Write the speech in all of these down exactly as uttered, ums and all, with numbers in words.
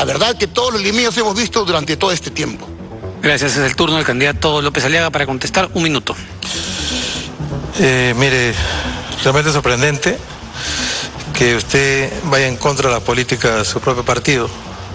la verdad que todos los limeños hemos visto durante todo este tiempo. Gracias. Es el turno del candidato López Aliaga para contestar. Un minuto. Eh, mire, realmente sorprendente que usted vaya en contra de la política de su propio partido.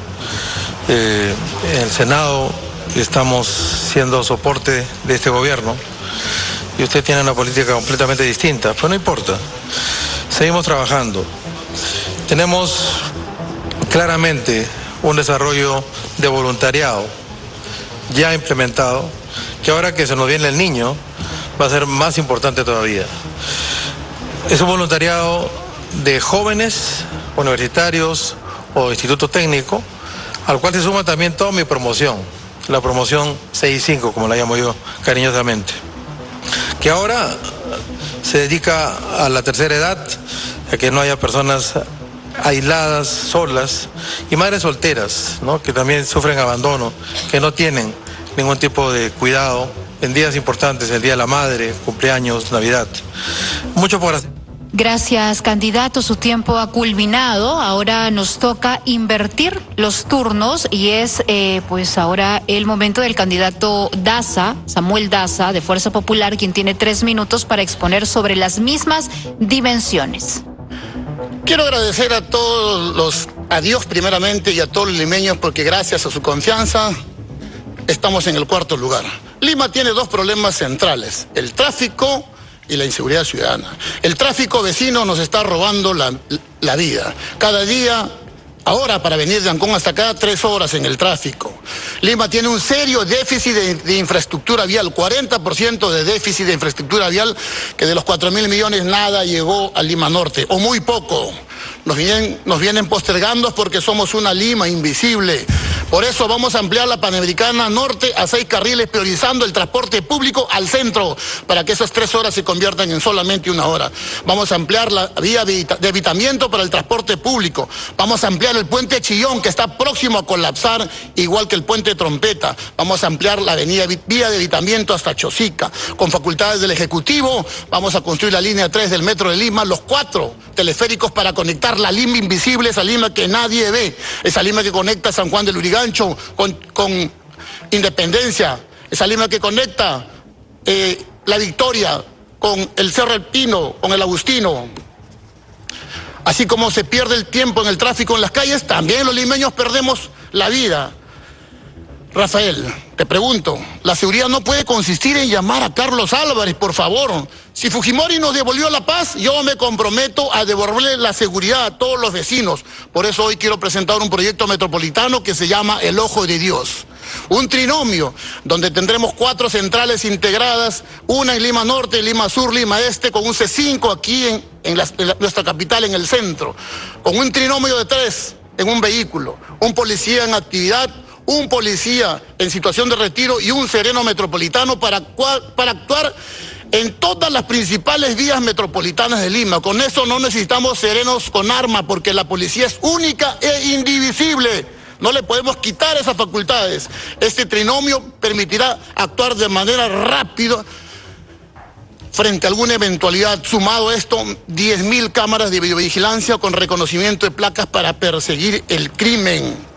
Eh, en el Senado estamos siendo soporte de este gobierno y usted tiene una política completamente distinta, pero no importa. Seguimos trabajando. Tenemos claramente un desarrollo de voluntariado ya implementado, que ahora que se nos viene el niño va a ser más importante todavía. Es un voluntariado de jóvenes, universitarios o instituto técnico, al cual se suma también toda mi promoción, la promoción seis y cinco, como la llamo yo cariñosamente, que ahora se dedica a la tercera edad, a que no haya personas aisladas, solas, y madres solteras, ¿no?, que también sufren abandono, que no tienen ningún tipo de cuidado en días importantes, el Día de la Madre, cumpleaños, Navidad. Mucho por hacer. Gracias, candidato. Su tiempo ha culminado. Ahora nos toca invertir los turnos y es eh, pues ahora el momento del candidato Daza, Samuel Daza, de Fuerza Popular, quien tiene tres minutos para exponer sobre las mismas dimensiones. Quiero agradecer a todos los, a Dios primeramente y a todos los limeños, porque gracias a su confianza estamos en el cuarto lugar. Lima tiene dos problemas centrales: el tráfico y la inseguridad ciudadana. El tráfico vecino nos está robando la, la vida. Cada día, ahora para venir de Ancón hasta acá, tres horas en el tráfico. Lima tiene un serio déficit de, de infraestructura vial, cuarenta por ciento de déficit de infraestructura vial, que de los cuatro mil millones nada llegó a Lima Norte, o muy poco. Nos vienen, nos vienen postergando porque somos una Lima invisible. Por eso vamos a ampliar la Panamericana Norte a seis carriles, priorizando el transporte público al centro, para que esas tres horas se conviertan en solamente una hora. Vamos a ampliar la vía de evitamiento para el transporte público. Vamos a ampliar el puente Chillón, que está próximo a colapsar, igual que el puente Trompeta. Vamos a ampliar la avenida vía de evitamiento hasta Chosica. Con facultades del Ejecutivo, vamos a construir la línea tres del Metro de Lima, los cuatro teleféricos para conectar la Lima invisible, esa Lima que nadie ve, esa Lima que conecta San Juan del Lurigancho con, con Independencia, esa Lima que conecta eh, La Victoria con el Cerro El Pino, con el Agustino. Así como se pierde el tiempo en el tráfico en las calles, también los limeños perdemos la vida. Rafael, te pregunto, la seguridad no puede consistir en llamar a Carlos Álvarez, por favor. Si Fujimori nos devolvió la paz, yo me comprometo a devolverle la seguridad a todos los vecinos. Por eso hoy quiero presentar un proyecto metropolitano que se llama El Ojo de Dios. Un trinomio donde tendremos cuatro centrales integradas, una en Lima Norte, Lima Sur, Lima Este, con un C cinco aquí en, en, la, en la, nuestra capital, en el centro. Con un trinomio de tres en un vehículo, un policía en actividad, un policía en situación de retiro y un sereno metropolitano para, para actuar en todas las principales vías metropolitanas de Lima. Con eso no necesitamos serenos con arma, porque la policía es única e indivisible. No le podemos quitar esas facultades. Este trinomio permitirá actuar de manera rápida frente a alguna eventualidad. Sumado a esto, diez mil cámaras de videovigilancia con reconocimiento de placas para perseguir el crimen.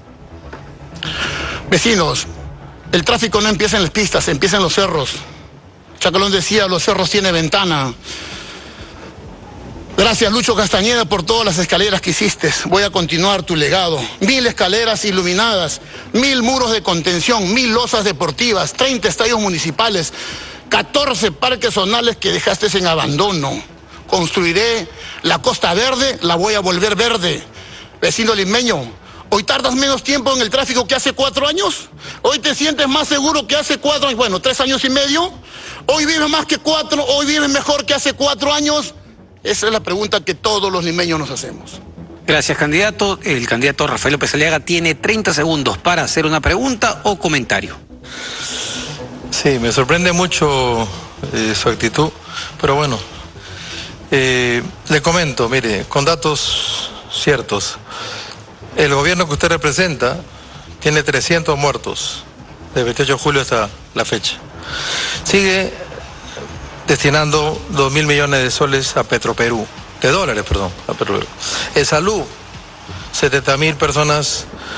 Vecinos, el tráfico no empieza en las pistas, empieza en los cerros. Chacalón decía, los cerros tienen ventana. Gracias, Lucho Castañeda, por todas las escaleras que hiciste. Voy a continuar tu legado. Mil escaleras iluminadas, mil muros de contención, mil losas deportivas, treinta estadios municipales, catorce parques zonales que dejaste en abandono. Construiré la Costa Verde, la voy a volver verde. Vecino limeño, ¿hoy tardas menos tiempo en el tráfico que hace cuatro años? ¿Hoy te sientes más seguro que hace cuatro años? Bueno, tres años y medio. ¿Hoy vives más que cuatro? ¿Hoy vives mejor que hace cuatro años? Esa es la pregunta que todos los limeños nos hacemos. Gracias, candidato. El candidato Rafael López Aliaga tiene treinta segundos para hacer una pregunta o comentario. Sí, me sorprende mucho eh, su actitud, pero bueno, eh, le comento, mire, con datos ciertos. El gobierno que usted representa tiene trescientos muertos desde el veintiocho de julio hasta la fecha. Sigue destinando dos mil millones de soles a Petroperú, de dólares, perdón, a Petroperú. En salud, setenta mil personas